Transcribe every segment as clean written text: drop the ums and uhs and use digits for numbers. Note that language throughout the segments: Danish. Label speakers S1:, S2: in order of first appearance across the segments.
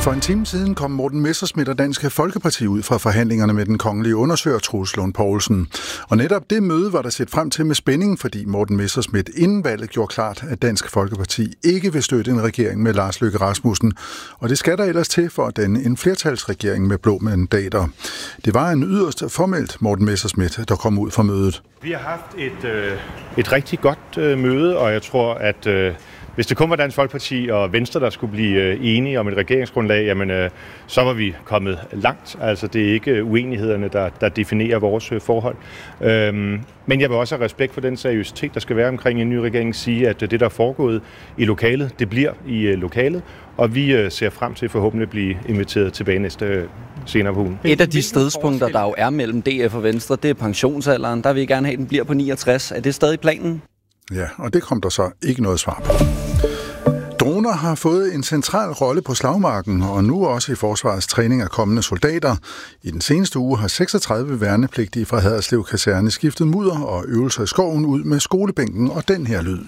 S1: For en time siden kom Morten Messerschmidt og Dansk Folkeparti ud fra forhandlingerne med den kongelige undersøger Troels Lund Poulsen. Og netop det møde var der set frem til med spænding, fordi Morten Messerschmidt inden valget gjorde klart, at Dansk Folkeparti ikke vil støtte en regering med Lars Løkke Rasmussen. Og det skal der ellers til for at danne en flertalsregering med blå mandater. Det var en yderst formelt Morten Messerschmidt, der kom ud fra mødet.
S2: Vi har haft et rigtig godt møde, og jeg tror, at hvis det kun var Dansk Folkeparti og Venstre, der skulle blive enige om et regeringsgrundlag, jamen, så var vi kommet langt. Altså, det er ikke uenighederne, der definerer vores forhold. Men jeg vil også have respekt for den seriøsitet, der skal være omkring en ny regering, sige, at det, der er foregået i lokalet, det bliver i lokalet, og vi ser frem til forhåbentlig at blive inviteret tilbage senere på ugen.
S3: Et af de stridspunkter, der jo er mellem DF og Venstre, det er pensionsalderen. Der vil I gerne have, at den bliver på 69. Er det stadig planen?
S1: Ja, og det kom der så ikke noget svar på. Droner har fået en central rolle på slagmarken, og nu også i forsvarets træning af kommende soldater. I den seneste uge har 36 værnepligtige fra Haderslev Kaserne skiftet mudder og øvelser i skoven ud med skolebænken og den her lyd.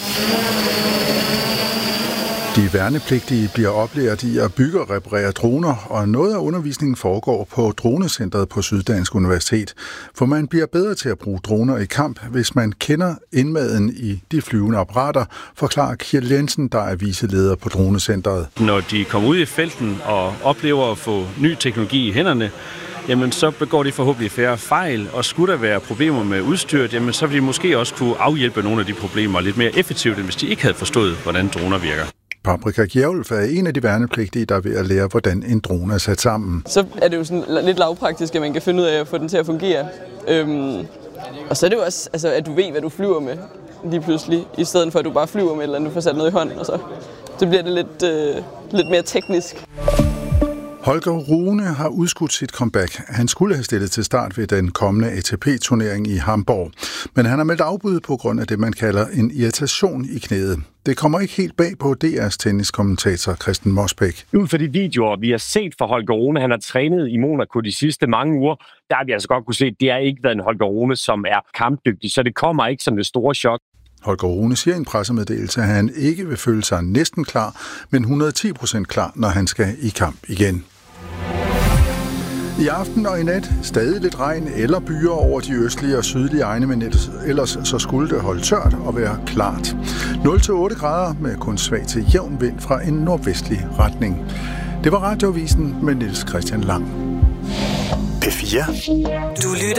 S1: De værnepligtige bliver oplært i at bygge og reparere droner, og noget af undervisningen foregår på Dronecentret på Syddansk Universitet. For man bliver bedre til at bruge droner i kamp, hvis man kender indmaden i de flyvende apparater, forklarer Kjell Jensen, der er viceleder på Dronecentret.
S4: Når de kommer ud i felten og oplever at få ny teknologi i hænderne, jamen så begår de forhåbentlig færre fejl, og skulle der være problemer med udstyret, jamen så vil de måske også kunne afhjælpe nogle af de problemer lidt mere effektivt, end hvis de ikke havde forstået, hvordan droner virker.
S1: Paprika Gjærulf er en af de værnepligtige, der er ved at lære, hvordan en drone er sat sammen.
S5: Så er det jo sådan lidt lavpraktisk, at man kan finde ud af at få den til at fungere. Og så er det jo også, altså, at du ved, hvad du flyver med lige pludselig, i stedet for at du bare flyver med, eller du får sat noget i hånden, og så bliver det lidt mere teknisk.
S1: Holger Rune har udskudt sit comeback. Han skulle have stillet til start ved den kommende ATP-turnering i Hamburg. Men han har meldt afbud på grund af det, man kalder en irritation i knæet. Det kommer ikke helt bag på DR's tenniskommentator Christian Mosbæk.
S6: Ud fra de videoer, vi har set fra Holger Rune, han har trænet i Monaco de sidste mange uger, der har vi altså godt kunne se, at det har ikke været en Holger Rune, som er kampdygtig, så det kommer ikke som det store chok.
S1: Holger Rune siger i en pressemeddelelse, at han ikke vil føle sig næsten klar, men 110% klar, når han skal i kamp igen. I aften og i nat stadig lidt regn eller byer over de østlige og sydlige egne, men ellers så skulle det holde tørt og være klart. 0-8 grader med kun svag til jævn vind fra en nordvestlig retning. Det var Radioavisen med Niels Christian Lang.
S7: P4.